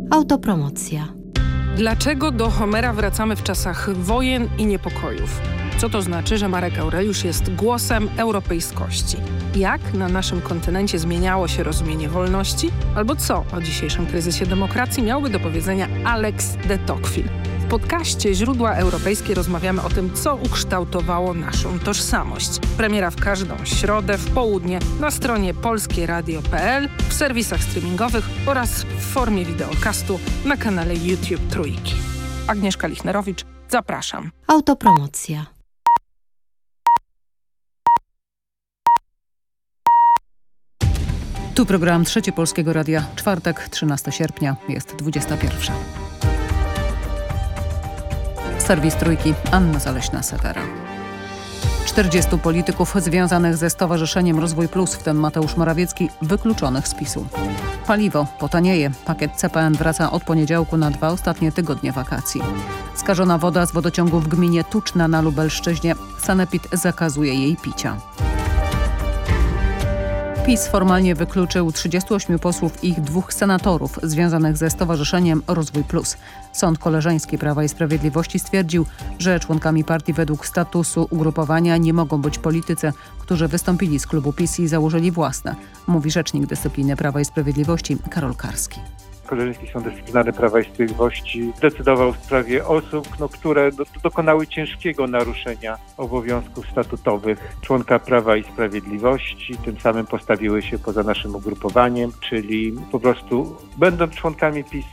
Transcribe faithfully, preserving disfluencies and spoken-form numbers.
Autopromocja. Dlaczego do Homera wracamy w czasach wojen i niepokojów? Co to znaczy, że Marek Aureliusz jest głosem europejskości? Jak na naszym kontynencie zmieniało się rozumienie wolności? Albo co o dzisiejszym kryzysie demokracji miałby do powiedzenia Alex de Tocqueville? W podcaście Źródła Europejskie rozmawiamy o tym, co ukształtowało naszą tożsamość. Premiera w każdą środę w południe na stronie polskie radio kropka p l, w serwisach streamingowych oraz w formie wideokastu na kanale YouTube Trójki. Agnieszka Lichnerowicz, zapraszam. Autopromocja. Tu program Trzecie Polskiego Radia. Czwartek, trzynastego sierpnia, jest dwudziesta pierwsza. Serwis Trójki, Anna Zaleśna-Setera. czterdziestu polityków związanych ze Stowarzyszeniem Rozwój Plus, w tym Mateusz Morawiecki, wykluczonych z PiSu. Paliwo potanieje. Pakiet C P N wraca od poniedziałku na dwa ostatnie tygodnie wakacji. Skażona woda z wodociągu w gminie Tuczna na Lubelszczyźnie. Sanepid zakazuje jej picia. PiS formalnie wykluczył trzydziestu ośmiu posłów i ich dwóch senatorów związanych ze Stowarzyszeniem Rozwój Plus. Sąd Koleżeński Prawa i Sprawiedliwości stwierdził, że członkami partii według statusu ugrupowania nie mogą być politycy, którzy wystąpili z klubu PiS i założyli własne, mówi rzecznik dyscypliny Prawa i Sprawiedliwości Karol Karski. Koleżeński Sąd Dyscyplinarny Prawa i Sprawiedliwości decydował w sprawie osób, no, które do, dokonały ciężkiego naruszenia obowiązków statutowych członka Prawa i Sprawiedliwości, tym samym postawiły się poza naszym ugrupowaniem, czyli po prostu będąc członkami PiS